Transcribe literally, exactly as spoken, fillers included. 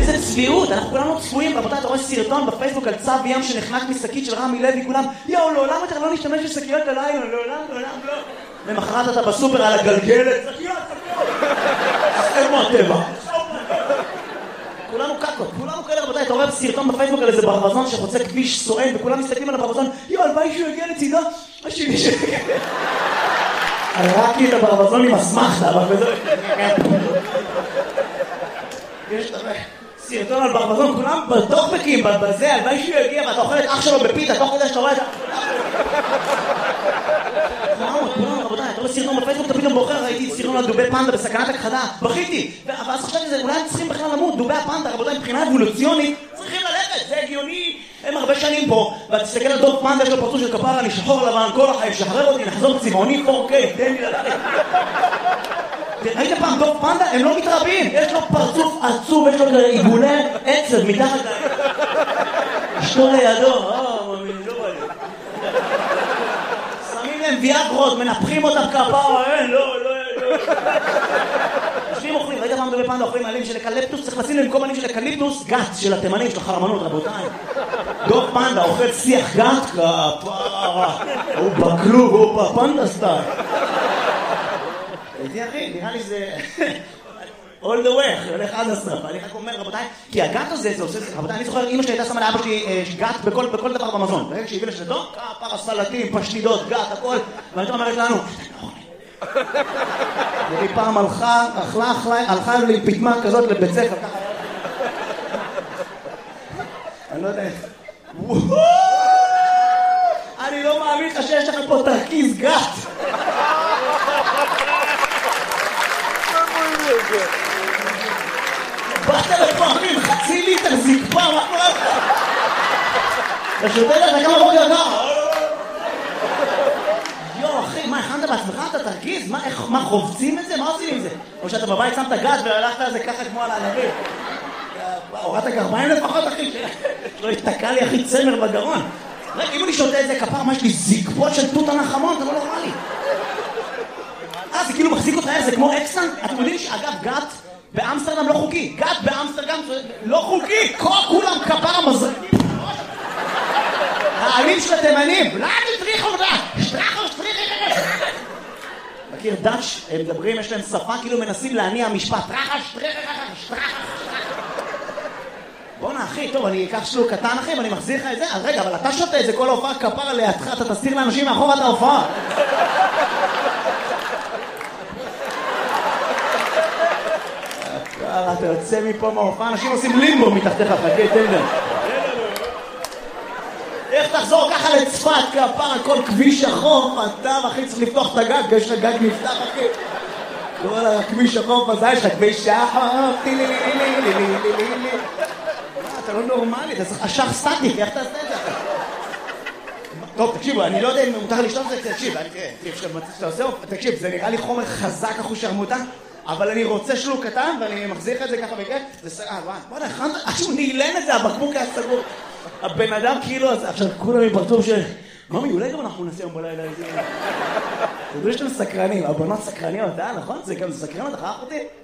איזה צביעות, אנחנו כולנו צפויים, רבותיי, אתה רואה סרטון בפייסבוק על צו ים שנחנק משקית של רמי לוי, כולם, יאו, לעולם יותר לא נשתמש בשקיות הלילה, לעולם, לעולם, לא. למחרת אתה בסופר על הגלגלת, שקיות, שקיות. איפה הטבע? כולנו קקות, כולנו כאלה, רבותיי, אתה רואה סרטון בפייסבוק על איזה ברווזון שחוצה כביש סואן, וכולם מסתכלים על הברווזון, יאו, הלוואי שהוא יגיע לצידו, השני שלי. הראקתי את הברווזון עם אסמכתה, אבל בזה... יש סרטון על ברווזון, כולם בטוקבקים, בזה, הלוואי שהוא יגיע, ואתה אוכל את אח שלו בפיתה, תוך כדי שאתה רואה את ה... כולם, רבותיי, אתה רואה סרטון בפייסבוק, אתה פתאום בוחר, ראיתי סרטון על דובי פנדה בסכנת הכחדה, בכיתי, ואז חשבתי שזה, אולי הם צריכים בכלל למות, דובי הפנדה, רבותיי, מבחינה אבולוציונית, צריכים ללכת, זה הגיוני, הם הרבה שנים פה, ואתה תסתכל על דוב פנדה, יש לו פרצוף של כפרה, אני שחור לבן, כל החיים, שחרר אותי, נחזור צבעוני פור קיי, תן לי ללכת. ראית פעם דוב פנדה? הם לא מתרבים, יש לו פרצוף עצוב, יש לו עיגולי עצב מתחת להם. אשתו לידו, אה, מאמין, לא בא לי. שמים להם ויאגרות, מנפחים אותם כפרה, אין, לא, לא, לא. יושבים אוכלים, ראית פעם דובי פנדה אוכלים עלים של אקליפטוס, צריך לשים להם במקום עלים של אקליפטוס, גת של התימנים, של החרמנות, רבותיי. דוב פנדה אוכל שיח גת, כפרה, הוא בכלוב, הוא בפנדה סטייל. הייתי אחי, נראה לי זה... all the way, הולך עד הסוף. אני רק אומר, רבותיי, כי הגת הזה, זה עושה... רבותיי, אני זוכר, אמא שלי הייתה שמה לאבא שלי גת בכל דבר במזון. ברגע שהביא לשתו, כפרה, סלטים, פשטידות, גת, הכל. ואתה אומרת לנו, היא פעם הלכה, אכלה, הלכה לי פתמה כזאת לבית ספר, ככה. אני לא יודע איך. אני לא מאמין לך שיש לך פה תרכיז גת. באת לפעמים חצי ליטר זקפה, מה קורה לך? אתה שותה לך כמה בוקר ככה? יו אחי, מה הכנת בעצמך? אתה תרגיז? מה חובצים את זה? מה עושים עם זה? או שאתה בבית שמת גת והלכת על זה ככה כמו על הענבים? הורדת גרביים לפחות אחי? לא התתקע לי אחי צמר בגרון. אם אני שותה את זה כפר, מה יש לי זקפות של תות הנחמון? אתה לא נורמלי. אה, זה כאילו מחזיק אותך איך, זה כמו אקסטן? אתם יודעים שאגב גת באמסטרדם לא חוקי. גת באמסטרדם לא חוקי. כולם כפר המזרקים. העלים של התימנים. לא, תטריחו אותה. שטרחו, שטריחו. מכיר דאץ', הם מדברים, יש להם שפה, כאילו מנסים להניע משפט. טרחה, שטריחו, שטרחו. בוא'נה אחי, טוב, אני אקח שלוק קטן אחי, ואני מחזיר לך את זה. אז רגע, אבל אתה שותה את זה כל ההופעה כפר לידך, אתה תסתיר לאנשים מאחור את ההופעה. אתה יוצא מפה מההופעה, אנשים עושים לימבו מתחתיך, חכה, תן להם. איך תחזור ככה לצפת, כפר על כל כביש החוף, אתה אחי צריך לפתוח את הגג, יש לך גג נפתח אחי. כל הכביש החוף הזה, יש לך כביש החוף, טילי לי לי לי לי לי לי לי. אתה לא נורמלי, אתה צריך אשך סטטיק, איך תעשה את זה? טוב, תקשיבו, אני לא יודע אם מותר לשתות את זה, תקשיב, תקשיב, זה נראה לי חומר חזק אחוז שרמוטה, אבל אני רוצה שלוק קטן, ואני מחזיר לך את זה ככה בכיף, זה סגר, בוא נכן, עכשיו נעלן את זה, הבקבוק היה סגור. הבן אדם כאילו, עכשיו כולם עם פרצוף של... ממי, אולי גם אנחנו נעשה יום בלילה את זה. תדעו שאתם סקרנים, הבנות סקרניות, אה, נכון? זה גם סקרן אותך, אחותי?